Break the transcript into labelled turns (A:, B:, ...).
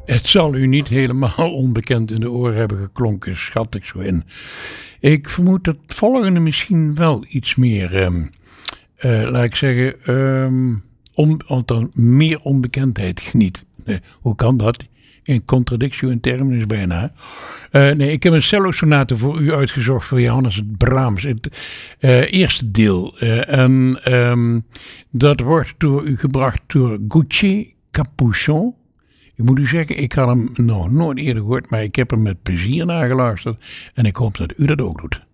A: Het zal u niet helemaal onbekend in de oren hebben geklonken, schat ik zo in. Ik vermoed dat het volgende misschien wel iets meer, laat ik zeggen, meer onbekendheid geniet. Hoe kan dat? In contradictio in terminis bijna. Nee, ik heb een cello-sonate voor u uitgezocht voor Johannes Brahms. Het eerste deel. Dat wordt door u gebracht door Gauthier Capuçon. Ik moet u zeggen, ik had hem nog nooit eerder gehoord, maar ik heb hem met plezier nageluisterd. En ik hoop dat u dat ook doet.